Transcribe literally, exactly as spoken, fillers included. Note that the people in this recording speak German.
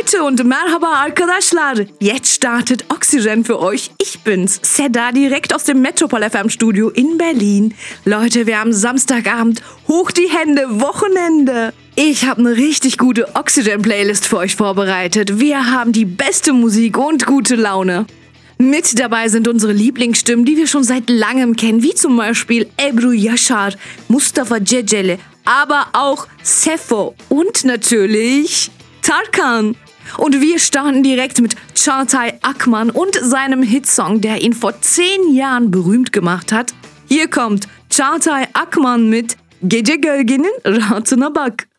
Leute und Merhaba arkadaşlar. Jetzt startet Oxygen für euch. Ich bin's, Seda, direkt aus dem Metropol F M Studio in Berlin. Leute, wir haben Samstagabend. Hoch die Hände, Wochenende. Ich habe eine richtig gute Oxygen-Playlist für euch vorbereitet. Wir haben die beste Musik und gute Laune. Mit dabei sind unsere Lieblingsstimmen, die wir schon seit langem kennen, wie zum Beispiel Ebru Yaşar, Mustafa Ceceli, aber auch Sefo und natürlich Tarkan. Und wir starten direkt mit Çağatay Akman und seinem Hitsong, der ihn vor zehn Jahren berühmt gemacht hat. Hier kommt Çağatay Akman mit Gece Gölgenin Rahatına Bak.